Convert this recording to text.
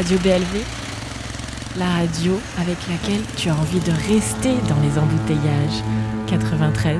Radio BLV, la radio avec laquelle tu as envie de rester dans les embouteillages. 93.1.